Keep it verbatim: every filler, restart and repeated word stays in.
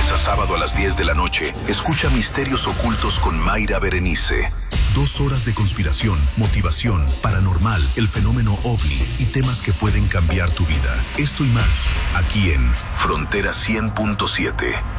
a sábado a las diez de la noche, escucha Misterios Ocultos con Mayra Berenice. Dos horas de conspiración, motivación, paranormal, el fenómeno OVNI y temas que pueden cambiar tu vida. Esto y más, aquí en Frontera cien punto siete.